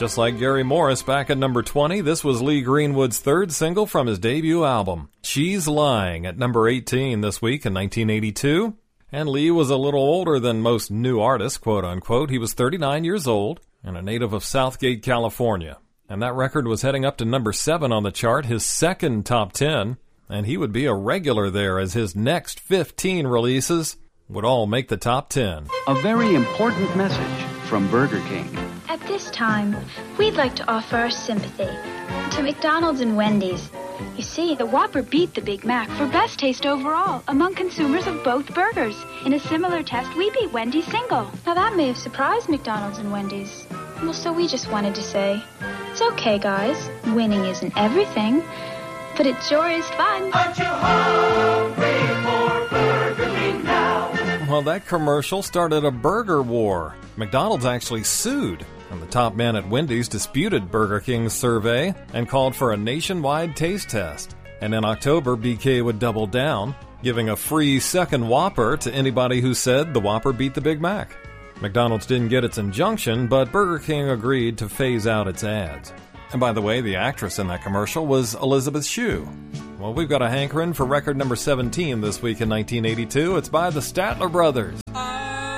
Just like Gary Morris back at number 20, this was Lee Greenwood's third single from his debut album, She's Lying, at number 18 this week in 1982. And Lee was a little older than most new artists, quote-unquote. He was 39 years old and a native of Southgate, California. And that record was heading up to number 7 on the chart, his second top 10, and he would be a regular there as his next 15 releases would all make the top 10. A very important message from Burger King. At this time, we'd like to offer our sympathy to McDonald's and Wendy's. You see, the Whopper beat the Big Mac for best taste overall among consumers of both burgers. In a similar test, we beat Wendy's single. Now that may have surprised McDonald's and Wendy's. Well, so we just wanted to say, it's okay, guys. Winning isn't everything, but it sure is fun. Aren't you hungry for Burger King now? Well, that commercial started a burger war. McDonald's actually sued, and the top man at Wendy's disputed Burger King's survey and called for a nationwide taste test. And in October, BK would double down, giving a free second Whopper to anybody who said the Whopper beat the Big Mac. McDonald's didn't get its injunction, but Burger King agreed to phase out its ads. And by the way, the actress in that commercial was Elizabeth Shue. Well, we've got a hankering for record number 17 this week in 1982. It's by the Statler Brothers.